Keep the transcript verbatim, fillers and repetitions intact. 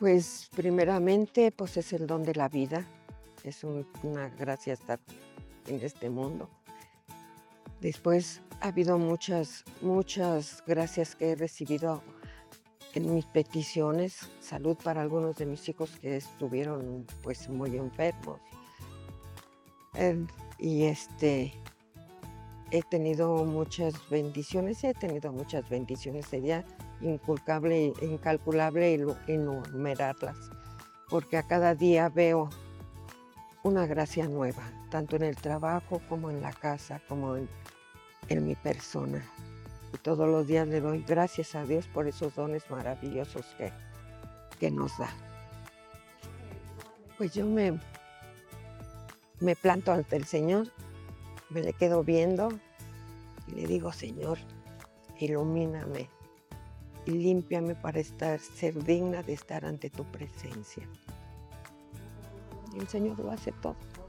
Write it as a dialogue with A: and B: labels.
A: Pues, primeramente, pues, es el don de la vida. Es un una gracia estar en este mundo. Después, ha habido muchas muchas gracias que he recibido en mis peticiones, salud para algunos de mis hijos que estuvieron, pues, muy enfermos. Em, y, este, he tenido muchas bendiciones, he tenido muchas bendiciones, sería inculcable incalculable enu enumerarlas, porque a cada día veo una gracia nueva, tanto en el trabajo, como en la casa, como en en mi persona. Y todos los días le doy gracias a Dios por esos dones maravillosos que que nos da. Pues, yo me me planto ante el Señor, me le quedo viendo y le digo: "Señor, ilumíname y límpiame para estar ser digna de estar ante tu presencia". Y el Señor lo hace todo.